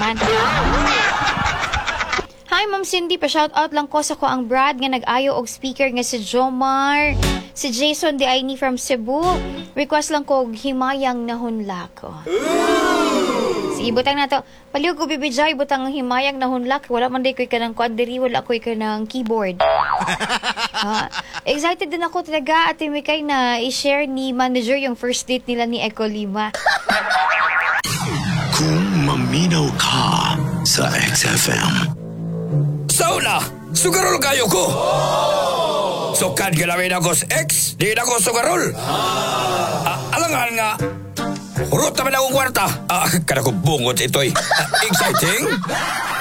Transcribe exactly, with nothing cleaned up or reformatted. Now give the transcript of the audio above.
man. Hi, Ma'am Cindy. Pa-shoutout lang ko sa ko ang Brad nga nag-ayo og speaker nga si Jomar. Si Jason Di Aini from Cebu. Request lang ko og himayang nahunlak. Oh. Sige, butang na to. Paliw ko bibidjay, butang himayang nahunlak. Wala man day ko'y ka ng kwadiri, wala ko'y ka ng keyboard. Ha? Excited din ako talaga, Ate Mikay, na i-share ni manager yung first date nila ni Eco Lima. Kung maminaw ka sa X F M. Sauna, sugarol kayo ko. Sukad gilawin ako sa X, di na ko sugarol. Ah, alangan nga, hurot naman akong kwarta. Ah, kada ko bungot ito'y. Ah, exciting.